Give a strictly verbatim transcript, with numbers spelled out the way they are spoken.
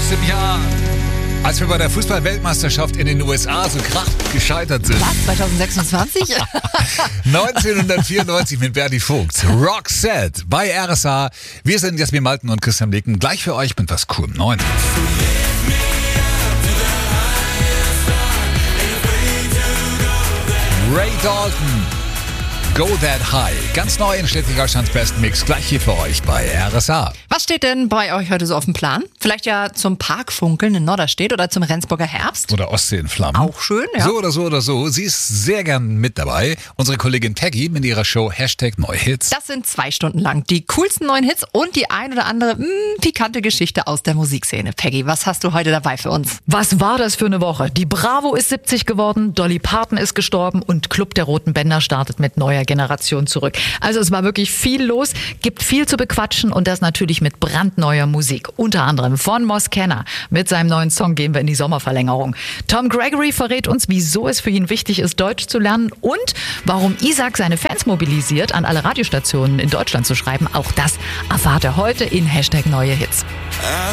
aus dem Jahr, als wir bei der Fußball-Weltmeisterschaft in den U S A so krachend gescheitert sind. Was? zwanzig sechsundzwanzig? neunzehnhundertvierundneunzig mit Berti Vogt. Roxette bei R S A. Wir sind Jasmin Malten und Christian Leken. Gleich für euch mit was cool. Neun. Ray Dalton. Go That High. Ganz neu in Schleswig-Holsteins besten Mix. Gleich hier für euch bei R S A. Was steht denn bei euch heute so auf dem Plan? Vielleicht ja zum Parkfunkeln in Norderstedt oder zum Rendsburger Herbst? Oder Ostsee in Flammen. Auch schön, ja. So oder so oder so. Sie ist sehr gern mit dabei. Unsere Kollegin Peggy mit ihrer Show Hashtag Neuhits. Das sind zwei Stunden lang die coolsten neuen Hits und die ein oder andere mh, pikante Geschichte aus der Musikszene. Peggy, was hast du heute dabei für uns? Was war das für eine Woche? Die Bravo ist siebzig geworden, Dolly Parton ist gestorben und Club der Roten Bänder startet mit neuer Generation zurück. Also es war wirklich viel los, gibt viel zu bequatschen und das natürlich mit brandneuer Musik. Unter anderem von Moss Kenner. Mit seinem neuen Song gehen wir in die Sommerverlängerung. Tom Gregory verrät uns, wieso es für ihn wichtig ist, Deutsch zu lernen und warum Isaac seine Fans mobilisiert, an alle Radiostationen in Deutschland zu schreiben. Auch das erfahrt ihr heute in Hashtag Neue Hits.